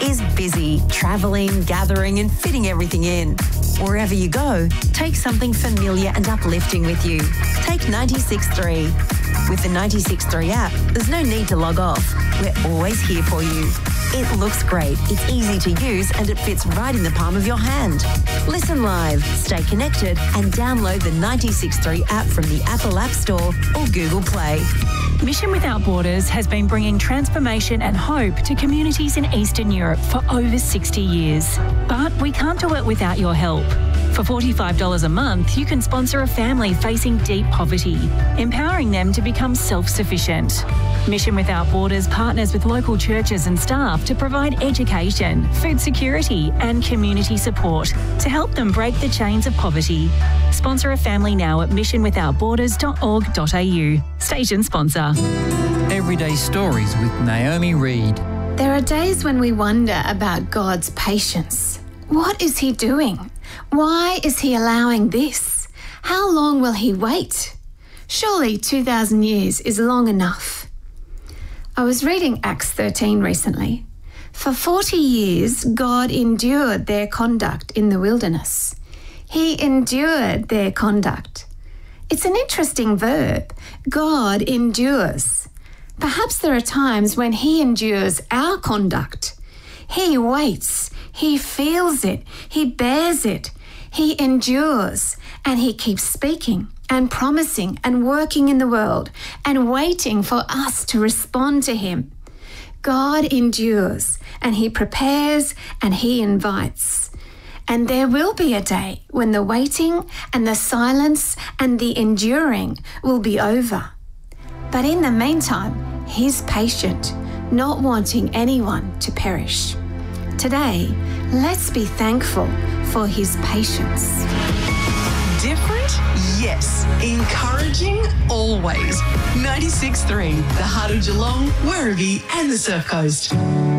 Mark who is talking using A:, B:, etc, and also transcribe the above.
A: is busy, travelling, gathering and fitting everything in. Wherever you go, take something familiar and uplifting with you. Take 96.3. With the 96.3 app, there's no need to log off. We're always here for you. It looks great, it's easy to use and it fits right in the palm of your hand. Listen live, stay connected and download the 96.3 app from the Apple App Store or Google Play.
B: Mission Without Borders has been bringing transformation and hope to communities in Eastern Europe for over 60 years. But we can't do it without your help. For $45 a month, you can sponsor a family facing deep poverty, empowering them to become self-sufficient. Mission Without Borders partners with local churches and staff to provide education, food security and community support to help them break the chains of poverty. Sponsor a family now at missionwithoutborders.org.au. Station sponsor.
C: Everyday Stories with Naomi Reed.
D: There are days when we wonder about God's patience. What is He doing? Why is He allowing this? How long will He wait? Surely 2,000 years is long enough. I was reading Acts 13 recently. For 40 years, God endured their conduct in the wilderness. He endured their conduct. It's an interesting verb. God endures. Perhaps there are times when He endures our conduct. He waits. He feels it. He bears it. He endures. And He keeps speaking and promising and working in the world and waiting for us to respond to Him. God endures and He prepares and He invites. And there will be a day when the waiting and the silence and the enduring will be over. But in the meantime, He's patient, not wanting anyone to perish. Today, let's be thankful for His patience.
E: Different? Yes. Encouraging? Always. 96.3, the heart of Geelong, Werribee and the Surf Coast.